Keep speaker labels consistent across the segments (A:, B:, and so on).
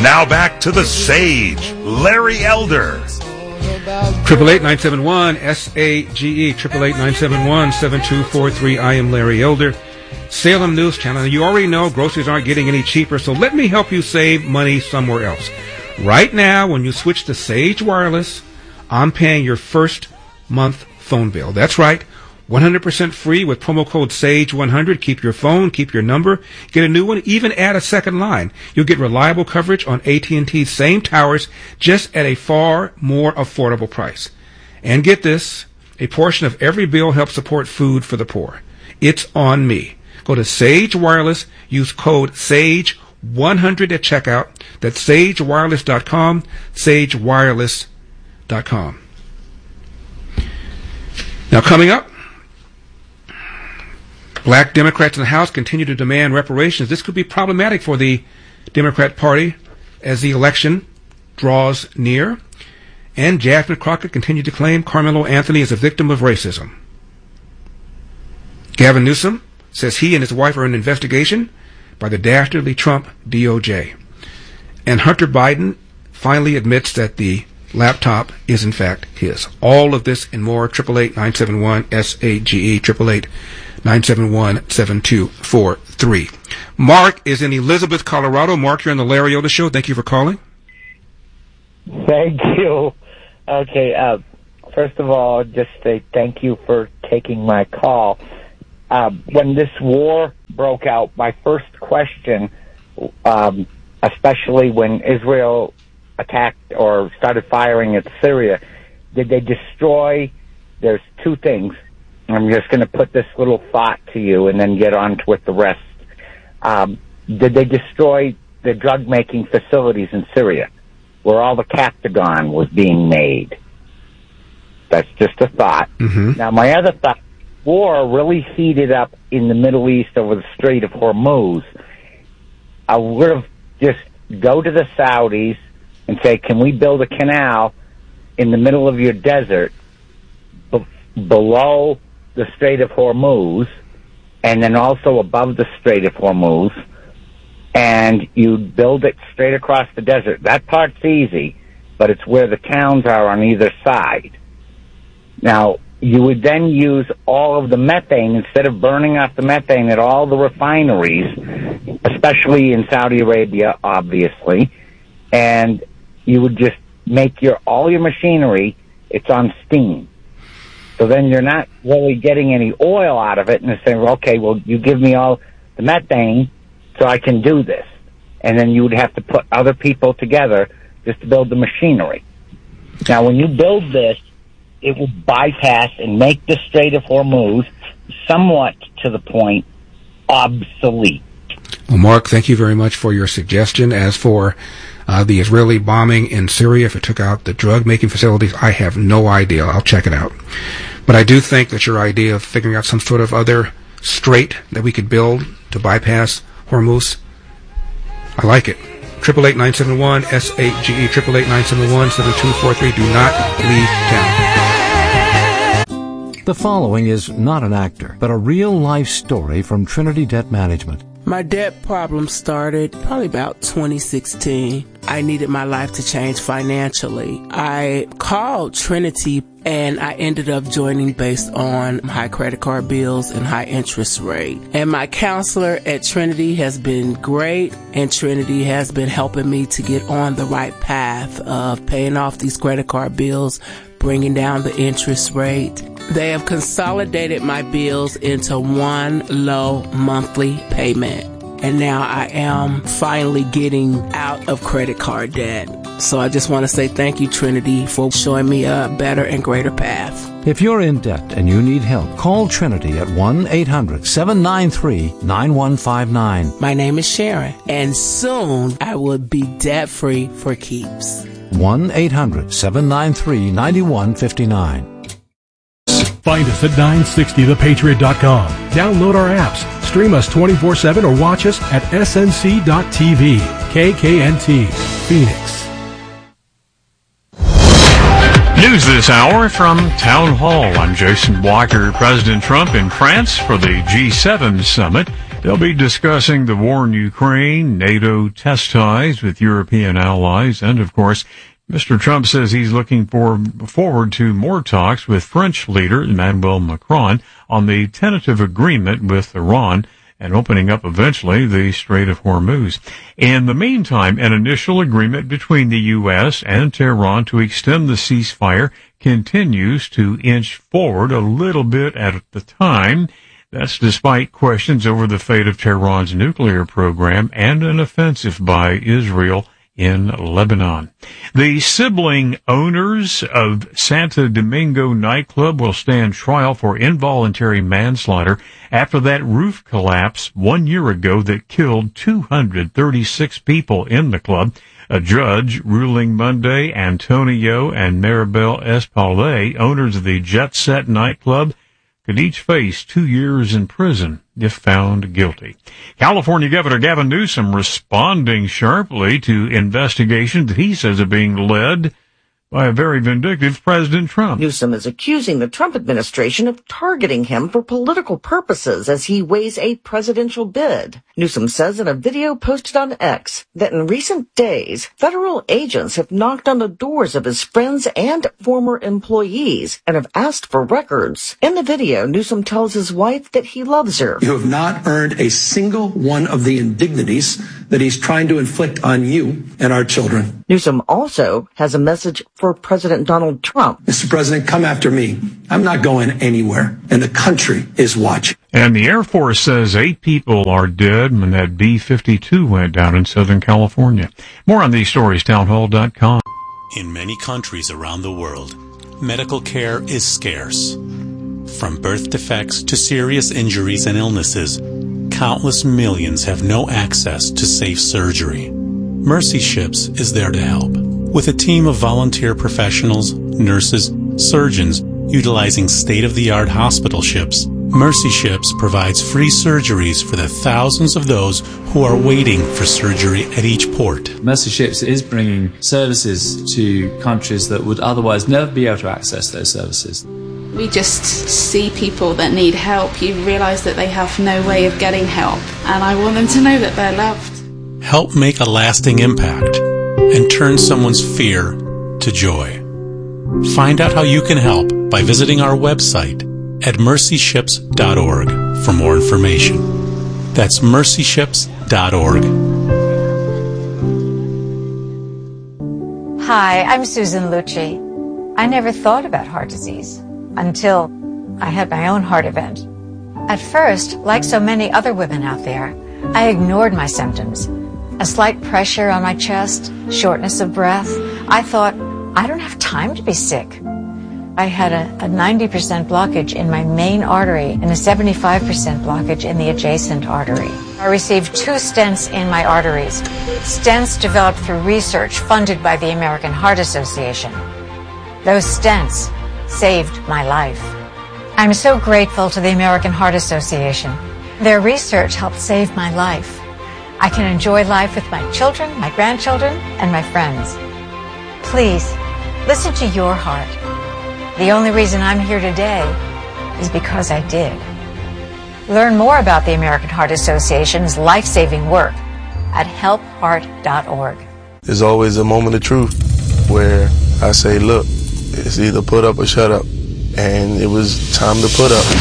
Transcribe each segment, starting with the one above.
A: Now back to the Sage, Larry Elder.
B: 888-971-SAGE, 888-971-7243. I am Larry Elder. Salem News Channel. You already know groceries aren't getting any cheaper, so let me help you save money somewhere else. Right now, when you switch to Sage Wireless, I'm paying your first month phone bill. That's right. 100% free with promo code SAGE100. Keep your phone, keep your number, get a new one, even add a second line. You'll get reliable coverage on AT&T's same towers, just at a far more affordable price. And get this, a portion of every bill helps support food for the poor. It's on me. Go to Sage Wireless, use code SAGE100 at checkout. That's sagewireless.com, sagewireless.com. Now coming up, Black Democrats in the House continue to demand reparations. This could be problematic for the Democrat Party as the election draws near. And Jasmine Crockett continued to claim Carmelo Anthony is a victim of racism. Gavin Newsom says he and his wife are in investigation by the dastardly Trump DOJ. And Hunter Biden finally admits that the laptop is in fact his. All of this and more, 888-971-SAGE, 888-971-7243. Mark is in Elizabeth, Colorado. Mark, you're on the Larry Elder Show. Thank you for calling.
C: Thank you. Okay, first of all, just say thank you for taking my call. When this war broke out, my first question, especially when Israel attacked or started firing at Syria, did they destroy? There's two things. I'm just going to put this little thought to you and then get on with the rest. Did they destroy the drug-making facilities in Syria where all the Captagon was being made? That's just a thought. Mm-hmm. Now, my other thought, war really heated up in the Middle East over the Strait of Hormuz. I would have just go to the Saudis and say, can we build a canal in the middle of your desert below the Strait of Hormuz and then also above the Strait of Hormuz, and you build it straight across the desert. That part's easy, but it's where the towns are on either side. Now, you would then use all of the methane, instead of burning off the methane at all the refineries, especially in Saudi Arabia, obviously, and you would just make all your machinery, it's on steam. So then you're not really getting any oil out of it, and they're saying, okay, well, you give me all the methane so I can do this. And then you would have to put other people together just to build the machinery. Now, when you build this, it will bypass and make the Strait of Hormuz somewhat to the point obsolete.
B: Well, Mark, thank you very much for your suggestion. As for the Israeli bombing in Syria, if it took out the drug-making facilities, I have no idea. I'll check it out. But I do think that your idea of figuring out some sort of other strait that we could build to bypass Hormuz, I like it. 888-971-SAGE, 888-971-7243. Do not leave town.
D: The following is not an actor, but a real-life story from Trinity Debt Management.
E: My debt problem started probably about 2016. I needed my life to change financially. I called Trinity and I ended up joining based on high credit card bills and high interest rate. And my counselor at Trinity has been great, and Trinity has been helping me to get on the right path of paying off these credit card bills, bringing down the interest rate. They have consolidated my bills into one low monthly payment. And now I am finally getting out of credit card debt. So I just want to say thank you, Trinity, for showing me a better and greater path.
D: If you're in debt and you need help, call Trinity at 1-800-793-9159.
E: My name is Sharon, and soon I will be debt-free for keeps.
D: 1-800-793-9159.
F: Find us at 960thepatriot.com. Download our apps, stream us 24/7, or watch us at snc.tv. KKNT, Phoenix.
G: News this hour from Town Hall. I'm Jason Walker. President Trump in France for the G7 summit. They'll be discussing the war in Ukraine, NATO test ties with European allies, and, of course, Mr. Trump says he's looking forward to more talks with French leader Emmanuel Macron on the tentative agreement with Iran and opening up eventually the Strait of Hormuz. In the meantime, an initial agreement between the U.S. and Tehran to extend the ceasefire continues to inch forward a little bit at the time. That's despite questions over the fate of Tehran's nuclear program and an offensive by Israel in Lebanon. The sibling owners of Santo Domingo nightclub will stand trial for involuntary manslaughter after that roof collapse 1 year ago that killed 236 people in the club. A judge ruling Monday Antonio and Maribel Espalé, owners of the Jet Set nightclub, could each face 2 years in prison if found guilty. California Governor Gavin Newsom responding sharply to investigations that he says are being led by a very vindictive President Trump.
H: Newsom is accusing the Trump administration of targeting him for political purposes as he weighs a presidential bid. Newsom says in a video posted on X that in recent days, federal agents have knocked on the doors of his friends and former employees and have asked for records. In the video, Newsom tells his wife that he loves her.
I: You have not earned a single one of the indignities that he's trying to inflict on you and our children.
H: Newsom also has a message for President Donald Trump.
I: Mr. President, come after me. I'm not going anywhere, and the country is watching.
G: And the Air Force says 8 people are dead when that B-52 went down in Southern California. More on these stories, townhall.com.
J: In many countries around the world, medical care is scarce. From birth defects to serious injuries and illnesses, countless millions have no access to safe surgery. Mercy Ships is there to help. With a team of volunteer professionals, nurses, surgeons, utilizing state-of-the-art hospital ships, Mercy Ships provides free surgeries for the thousands of those who are waiting for surgery at each port.
K: Mercy Ships is bringing services to countries that would otherwise never be able to access those services.
L: We just see people that need help. You realize that they have no way of getting help, and I want them to know that they're loved.
J: Help make a lasting impact and turn someone's fear to joy. Find out how you can help by visiting our website at mercyships.org for more information. That's mercyships.org.
M: Hi, I'm Susan Lucci. I never thought about heart disease until I had my own heart event. At first, like so many other women out there, I ignored my symptoms. A slight pressure on my chest, shortness of breath. I thought, I don't have time to be sick. I had a 90% blockage in my main artery and a 75% blockage in the adjacent artery. I received 2 stents in my arteries. Stents developed through research funded by the American Heart Association. Those stents saved my life. I'm so grateful to the American Heart Association. Their research helped save my life. I can enjoy life with my children, my grandchildren, and my friends. Please, listen to your heart. The only reason I'm here today is because I did. Learn more about the American Heart Association's life-saving work at helpheart.org.
N: There's always a moment of truth where I say, look, it's either put up or shut up. And it was time to put up.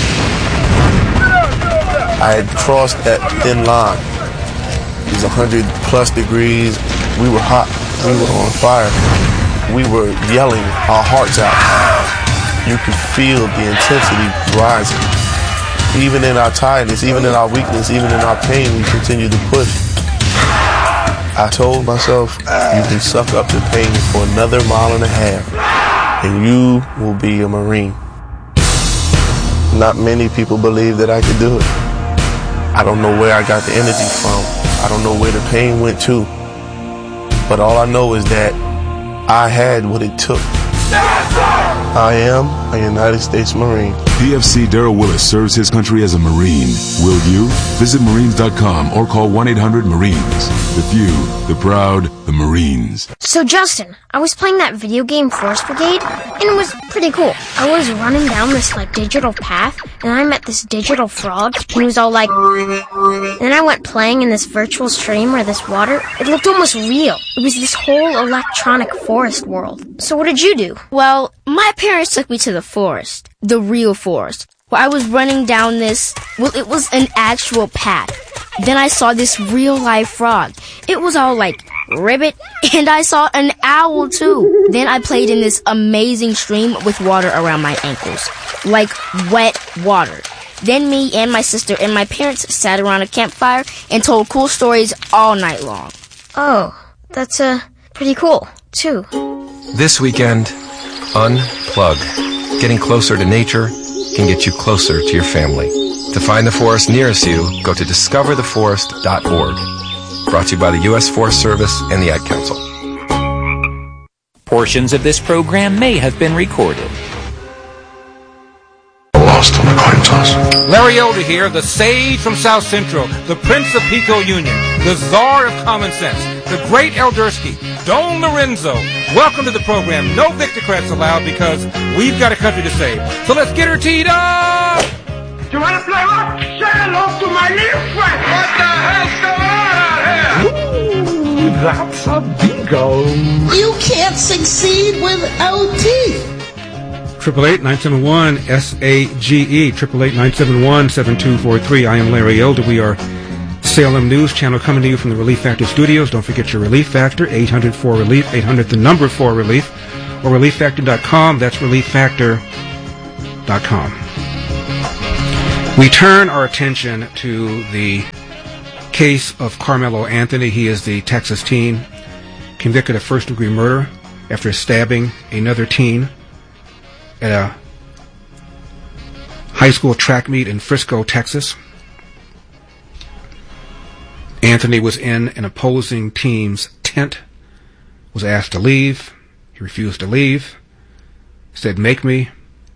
N: I had crossed that thin line. It was 100 plus degrees. We were hot. We were on fire. We were yelling our hearts out. You could feel the intensity rising. Even in our tiredness, even in our weakness, even in our pain, we continued to push. I told myself, you can suck up the pain for another mile and a half, and you will be a Marine. Not many people believe that I could do it. I don't know where I got the energy from. I don't know where the pain went to. But all I know is that I had what it took. I am a United States Marine.
O: PFC Darrell Willis serves his country as a Marine. Will you? Visit Marines.com or call 1-800-MARINES. The few, the proud, the Marines.
P: So Justin, I was playing that video game Forest Brigade, and it was pretty cool. I was running down this digital path, and I met this digital frog, and he was all like... And then I went playing in this virtual stream where this water, it looked almost real. It was this whole electronic forest world. So what did you do?
Q: Well, my parents took me to the forest. The real forest. Where I was running down this, it was an actual path. Then I saw this real life frog. It was all like ribbit, and I saw an owl too. Then I played in this amazing stream with water around my ankles. Like wet water. Then me and my sister and my parents sat around a campfire and told cool stories all night long.
P: Oh, that's pretty cool, too.
R: This weekend, unplug. Getting closer to nature can get you closer to your family. To find the forest nearest you, go to discovertheforest.org. Brought to you by the U.S. Forest Service and the Ad Council.
S: Portions of this program may have been recorded.
A: Lost on the coin toss.
B: Larry Elder here, the sage from South Central, the Prince of Pico Union, the Czar of Common Sense, the great Eldersky, Don Lorenzo. Welcome to the program. No Victocrats allowed because we've got a country to save. So let's get her teed up!
T: You want to play what? Say hello to my little friend. What the hell's going on out here? Ooh, that's a bingo.
U: You can't succeed without teeth.
B: 888-971-SAGE, 888-971-7243. I am Larry Elder. We are Salem News Channel coming to you from the Relief Factor studios. Don't forget your Relief Factor, 800-4RELIEF, 800 the number 4RELIEF, or ReliefFactor.com. That's ReliefFactor.com. We turn our attention to the case of Carmelo Anthony. He is the Texas teen convicted of first-degree murder after stabbing another teen at a high school track meet in Frisco, Texas. Anthony was in an opposing team's tent, was asked to leave. He refused to leave. Said, "Make me."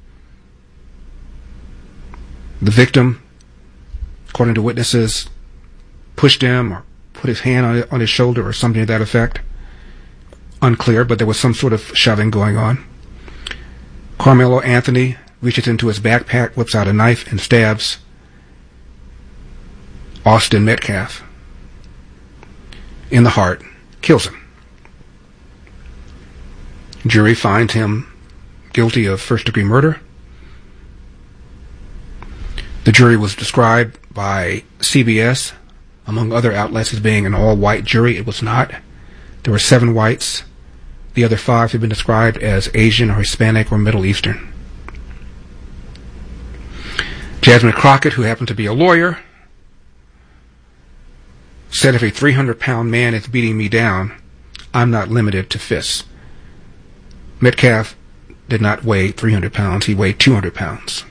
B: The victim, according to witnesses, pushed him or put his hand on his shoulder or something to that effect. Unclear, but there was some sort of shoving going on. Carmelo Anthony reaches into his backpack, whips out a knife, and stabs Austin Metcalf in the heart, kills him. Jury finds him guilty of first-degree murder. The jury was described by CBS, among other outlets, as being an all-white jury. It was not. There were 7 whites. The other 5 have been described as Asian or Hispanic or Middle Eastern. Jasmine Crockett, who happened to be a lawyer, said, "If a 300-pound man is beating me down, I'm not limited to fists." Metcalf did not weigh 300 pounds. He weighed 200 pounds.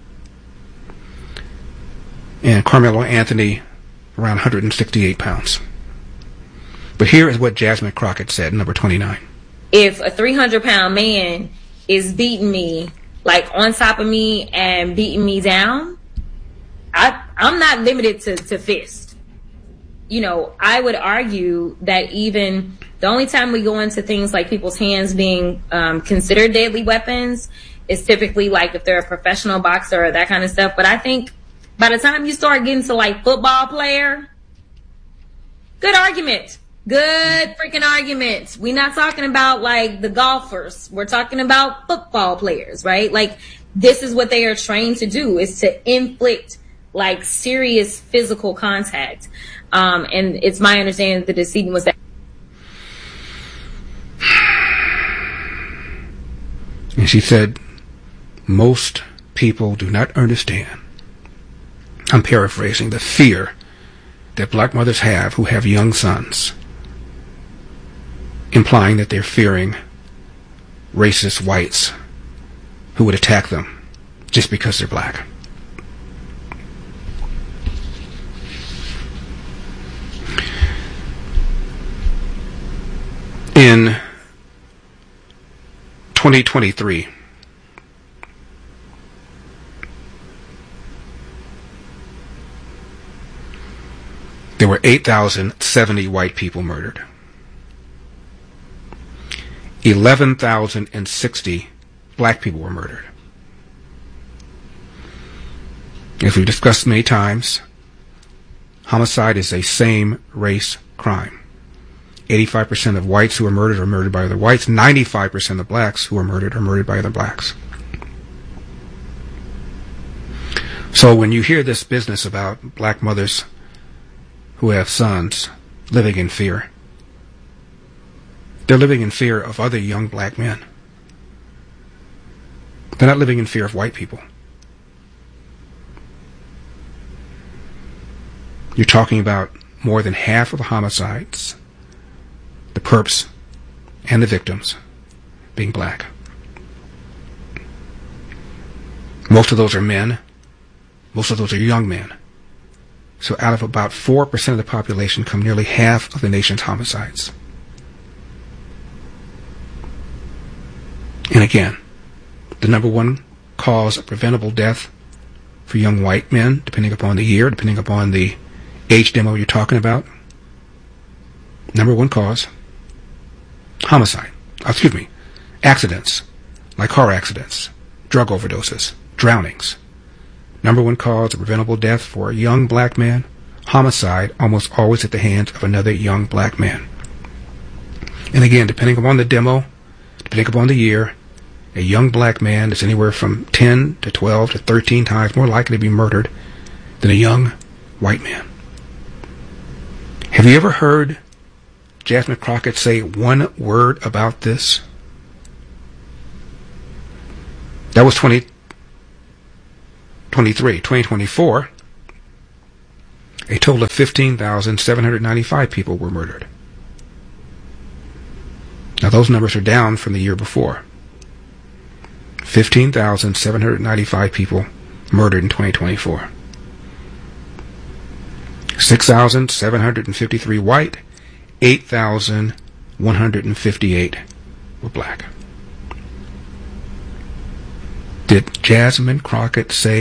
B: And Carmelo Anthony, around 168 pounds. But here is what Jasmine Crockett said, number 29.
V: If a 300-pound man is beating me, on top of me and beating me down, I'm not limited to fist. I would argue that even the only time we go into things like people's hands being considered deadly weapons is typically if they're a professional boxer or that kind of stuff. But I think by the time you start getting to football player, good argument. Good freaking argument. We're not talking about the golfers. We're talking about football players, right? This is what they are trained to do, is to inflict serious physical contact. And it's my understanding that the decedent was that.
B: And she said, "Most people do not understand," I'm paraphrasing, "the fear that black mothers have who have young sons," implying that they're fearing racist whites who would attack them just because they're black. In 2023, there were 8,070 white people murdered. 11,060 black people were murdered. As we've discussed many times, homicide is a same-race crime. 85% of whites who are murdered by other whites. 95% of blacks who are murdered by other blacks. So when you hear this business about black mothers who have sons living in fear, they're living in fear of other young black men. They're not living in fear of white people. You're talking about more than half of the homicides, the perps, and the victims being black. Most of those are men. Most of those are young men. So out of about 4% of the population come nearly half of the nation's homicides. And again, the number one cause of preventable death for young white men, depending upon the year, depending upon the age demo you're talking about, number one cause, accidents, like car accidents, drug overdoses, drownings. Number one cause of preventable death for a young black man, homicide, almost always at the hands of another young black man. And again, depending upon the demo, depending upon the year, a young black man is anywhere from 10 to 12 to 13 times more likely to be murdered than a young white man. Have you ever heard Jasmine Crockett say one word about this? That was 2024, a total of 15,795 people were murdered. Now those numbers are down from the year before. 15,795 people murdered in 2024. 6,753 white, 8,158 were black. Did Jasmine Crockett say